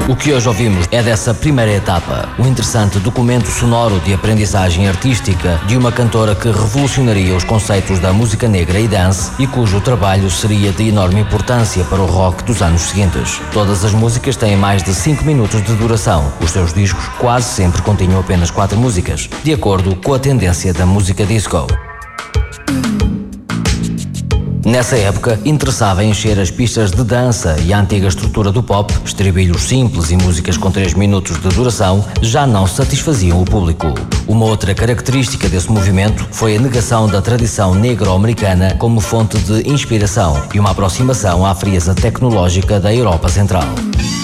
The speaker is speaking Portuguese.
O que hoje ouvimos é dessa primeira etapa, um interessante documento sonoro de aprendizagem artística de uma cantora que revolucionaria os conceitos da música negra e dance e cujo trabalho seria de enorme importância para o rock dos anos seguintes. Todas as músicas têm mais de 5 minutos de duração. Os seus discos quase sempre continham apenas 4 músicas, de acordo com a tendência da música disco. Nessa época, interessava encher as pistas de dança e a antiga estrutura do pop, estribilhos simples e músicas com 3 minutos de duração, já não satisfaziam o público. Uma outra característica desse movimento foi a negação da tradição negro-americana como fonte de inspiração e uma aproximação à frieza tecnológica da Europa Central.